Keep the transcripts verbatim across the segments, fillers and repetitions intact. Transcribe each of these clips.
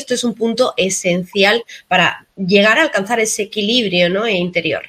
esto es un punto esencial para llegar a alcanzar ese equilibrio, ¿no?, interior.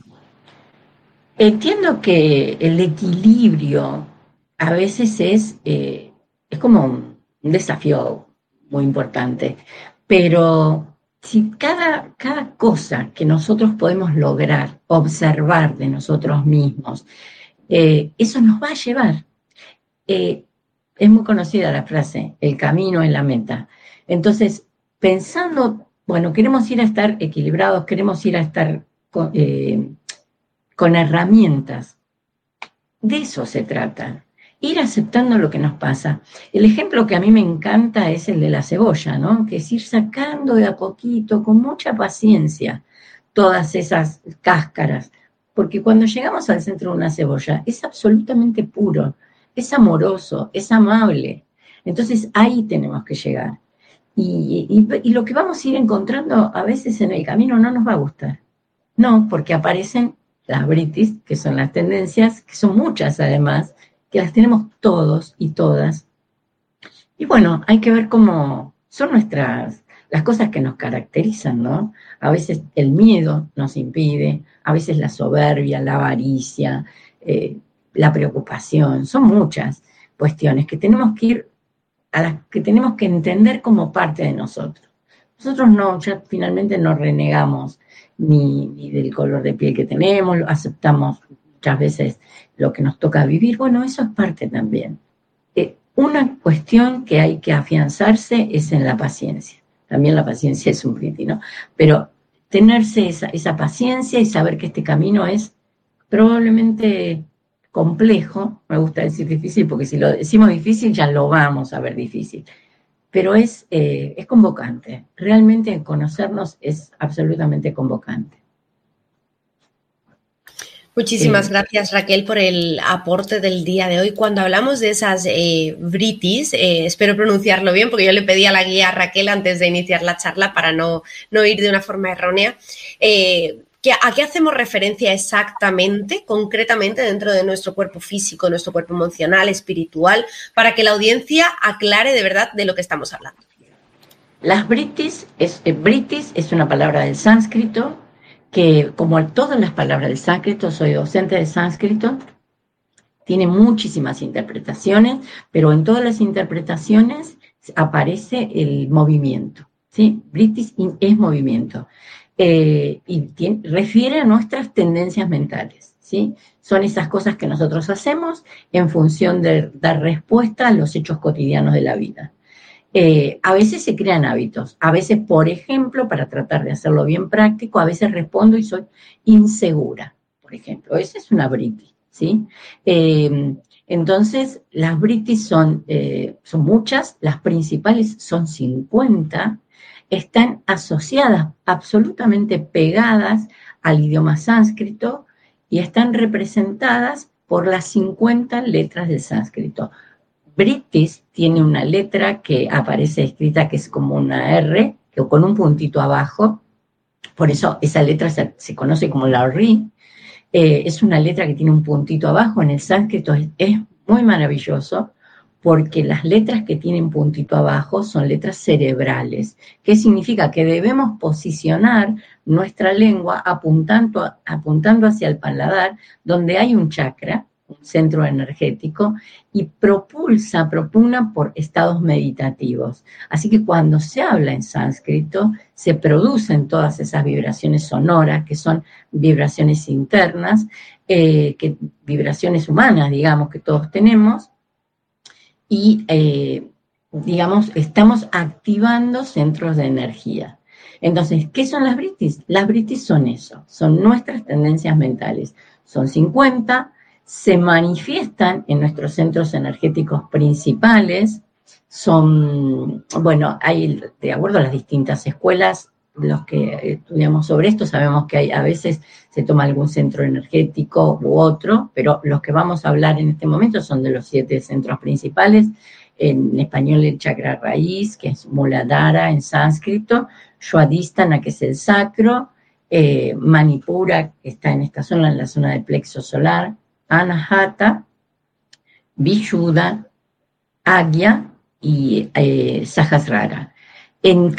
Entiendo que el equilibrio a veces es, eh, es como un, un desafío muy importante, pero si cada, cada cosa que nosotros podemos lograr, observar de nosotros mismos, eh, eso nos va a llevar. Eh, es muy conocida la frase, el camino es la meta. Entonces, pensando, bueno, queremos ir a estar equilibrados, queremos ir a estar con, eh, con herramientas. De eso se trata, ir aceptando lo que nos pasa. El ejemplo que a mí me encanta es el de la cebolla, ¿no? Que es ir sacando de a poquito, con mucha paciencia, todas esas cáscaras, porque cuando llegamos al centro de una cebolla es absolutamente puro, es amoroso, es amable. Entonces ahí tenemos que llegar. Y, y, y lo que vamos a ir encontrando a veces en el camino no nos va a gustar. No, porque aparecen las britis, que son las tendencias, que son muchas además, que las tenemos todos y todas. Y bueno, hay que ver cómo son nuestras, las cosas que nos caracterizan, ¿no? A veces el miedo nos impide, a veces la soberbia, la avaricia, eh, la preocupación, son muchas cuestiones que tenemos que ir, a las que tenemos que entender como parte de nosotros. Nosotros no, ya finalmente no renegamos ni, ni del color de piel que tenemos, aceptamos muchas veces lo que nos toca vivir. Bueno, eso es parte también. Eh, una cuestión que hay que afianzarse es en la paciencia. También la paciencia es un brindis, ¿no? Pero tenerse esa, esa paciencia y saber que este camino es probablemente complejo, me gusta decir difícil, porque si lo decimos difícil ya lo vamos a ver difícil, pero es, eh, es convocante. Realmente conocernos es absolutamente convocante. Muchísimas eh, gracias, Raquel, por el aporte del día de hoy. Cuando hablamos de esas eh, britis, eh, espero pronunciarlo bien, porque yo le pedí a la guía a Raquel antes de iniciar la charla para no, no ir de una forma errónea. Eh, ¿A qué hacemos referencia exactamente, concretamente, dentro de nuestro cuerpo físico, nuestro cuerpo emocional, espiritual, para que la audiencia aclare de verdad de lo que estamos hablando? Las britis es, eh, britis es una palabra del sánscrito, que como todas las palabras del sánscrito, soy docente de sánscrito, tiene muchísimas interpretaciones, pero en todas las interpretaciones aparece el movimiento, ¿sí? Britis es movimiento. Eh, y tiene, refiere a nuestras tendencias mentales, ¿sí? Son esas cosas que nosotros hacemos en función de dar respuesta a los hechos cotidianos de la vida. Eh, a veces se crean hábitos, a veces, por ejemplo, para tratar de hacerlo bien práctico, a veces respondo y soy insegura, por ejemplo. Esa es una britis, ¿sí? Eh, entonces, las britis son, eh, son muchas, las principales son cincuenta, están asociadas, absolutamente pegadas al idioma sánscrito y están representadas por las cincuenta letras del sánscrito. Britis tiene una letra que aparece escrita que es como una R, que con un puntito abajo, por eso esa letra se, se conoce como la Ri, eh, es una letra que tiene un puntito abajo, en el sánscrito es, es muy maravilloso, porque las letras que tienen puntito abajo son letras cerebrales. ¿Qué significa? Que debemos posicionar nuestra lengua apuntando, apuntando hacia el paladar, donde hay un chakra, un centro energético, y propulsa, propugna por estados meditativos. Así que cuando se habla en sánscrito, se producen todas esas vibraciones sonoras, que son vibraciones internas, eh, que, vibraciones humanas, digamos, que todos tenemos, y, eh, digamos, estamos activando centros de energía. Entonces, ¿qué son las britis? Las britis son eso, son nuestras tendencias mentales. Son cincuenta, se manifiestan en nuestros centros energéticos principales, son, bueno, hay, de acuerdo a las distintas escuelas, los que estudiamos sobre esto sabemos que hay, a veces se toma algún centro energético u otro, pero los que vamos a hablar en este momento son de los siete centros principales. En español el chakra raíz, que es Muladhara en sánscrito, Swadhisthana, que es el sacro, eh, Manipura, que está en esta zona, en la zona del plexo solar, Anahata, Vishuddha, Agya y eh, Sahasrara. En